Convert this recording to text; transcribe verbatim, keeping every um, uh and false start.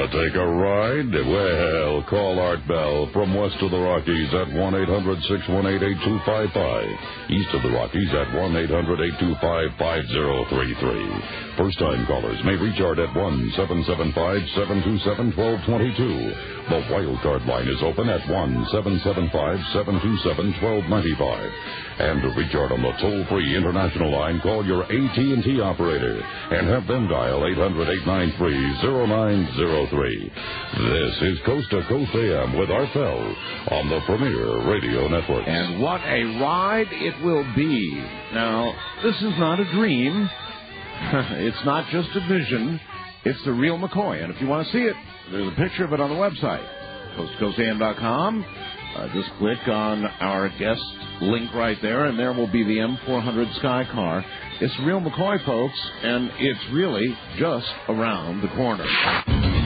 take a ride? Well, call Art Bell from west of the Rockies at one eight hundred six one eight eight two five five. East of the Rockies at one eight hundred eight two five five zero three three. First-time callers may reach Art at one seven seven five seven two seven one two two two. The wild card line is open at one seven seven five seven two seven one two nine five. And to reach Art on the toll-free international line, call your A T and T operator and have them dial eight hundred eight nine three zero nine zero three. This is Coast to Coast A M with Art Bell on the Premier Radio Network. And what a ride it will be. Now, this is not a dream. It's not just a vision. It's the real McCoy. And if you want to see it, there's a picture of it on the website, coast to coast A M dot com. Uh, just click on our guest link right there, and there will be the M four hundred Sky Car. It's real McCoy, folks, and it's really just around the corner.